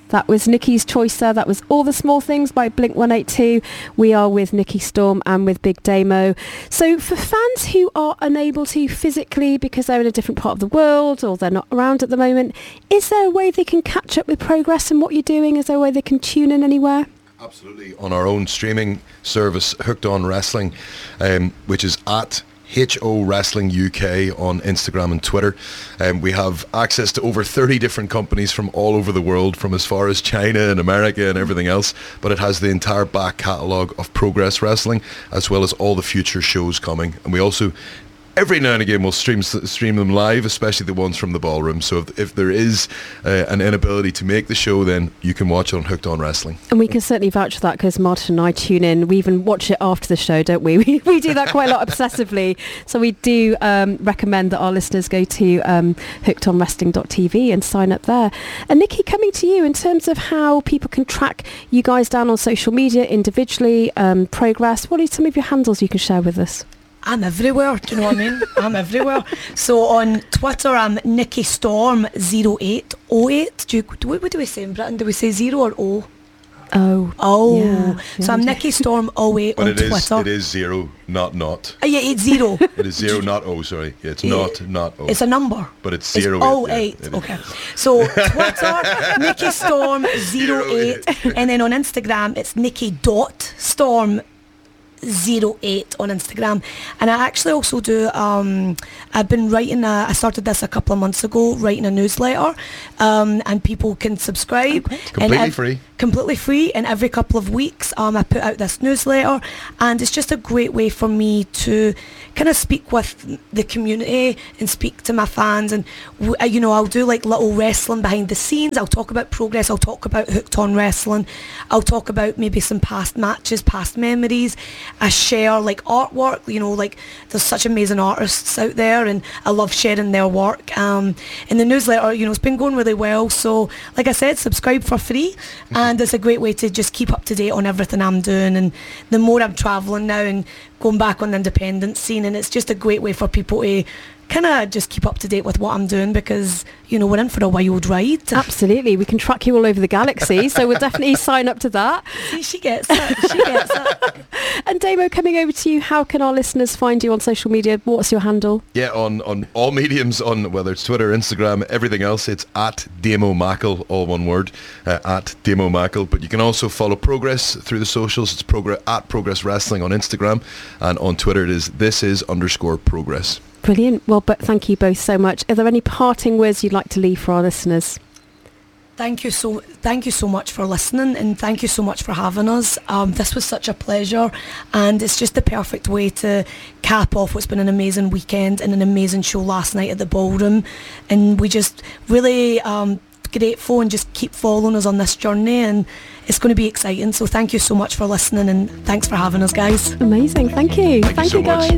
That was Nikki's choice there. That was All the Small Things by Blink-182. We are with Nikki Storm and with Big Damo. So for fans who are unable to physically because they're in a different part of the world or they're not around at the moment, is there a way they can catch up with Progress and what you're doing? Is there a way they can tune in anywhere? Absolutely. On our own streaming service, Hooked On Wrestling, which is at HO Wrestling UK on Instagram and Twitter. We have access to over 30 different companies from all over the world, from as far as China and America and everything else, but it has the entire back catalogue of Progress Wrestling as well as all the future shows coming. And we also every now and again we'll stream them live, especially the ones from the ballroom. So if there is an inability to make the show, then you can watch it on Hooked On Wrestling. And we can certainly vouch for that because Martin and I tune in. We even watch it after the show, don't we? We do that quite a lot obsessively. So we do recommend that our listeners go to hookedonwrestling.tv and sign up there. And Nikki, coming to you in terms of how people can track you guys down on social media individually, Progress, what are some of your handles you can share with us? I'm everywhere, do you know what I mean? I'm everywhere. So on Twitter, I'm Nikki Storm 0808. What do we say in Britain? Do we say 0 or O? Oh. Yeah, so I'm Nikki Storm 08 on Twitter. It is 0, not. Yeah, it's 0. It is 0, not O, sorry. Yeah, it's not O. It's a number. But it's 0. It's 08. Yeah, okay. So Twitter, Nikki Storm 08. And then on Instagram, it's Nikki.Storm 08 on Instagram. And I actually also do I've been writing I started this a couple of months ago, writing a newsletter, and people can subscribe. Completely free, and every couple of weeks I put out this newsletter, and it's just a great way for me to kind of speak with the community and speak to my fans. And I'll do like little wrestling behind the scenes. I'll talk about Progress, I'll talk about Hooked On Wrestling, I'll talk about maybe some past matches, past memories. I share like artwork, like there's such amazing artists out there, and I love sharing their work. And the newsletter, it's been going really well. So like I said, subscribe for free. And it's a great way to just keep up to date on everything I'm doing. And the more I'm travelling now and going back on the independent scene, and it's just a great way for people to kind of just keep up to date with what I'm doing, because we're in for a wild ride. Absolutely, we can track you all over the galaxy, so we'll definitely sign up to that. See, she gets it. And Damo, coming over to you, how can our listeners find you on social media? What's your handle? Yeah, on all mediums, on whether it's Twitter, Instagram, everything else, it's at Damo Mackle, all one word, at Damo Mackle. But you can also follow Progress through the socials. It's at Progress Wrestling on Instagram, and on Twitter it is _Progress. Brilliant. Well, but thank you both so much. Are there any parting words you'd like to leave for our listeners? Thank you so much for listening, and thank you so much for having us. This was such a pleasure, and it's just the perfect way to cap off what's been an amazing weekend and an amazing show last night at the Ballroom. And we just really grateful, and just keep following us on this journey, and it's going to be exciting. So thank you so much for listening, and thanks for having us, guys. Amazing. Thank you. Thank you, guys.